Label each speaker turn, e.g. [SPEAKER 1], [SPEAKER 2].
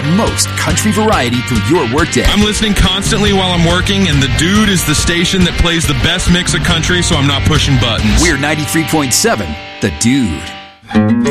[SPEAKER 1] most country variety through your workday.
[SPEAKER 2] I'm listening constantly while I'm working, and The Dude is the station that plays the best mix of country, so I'm not pushing buttons.
[SPEAKER 1] We're 93.7, The Dude.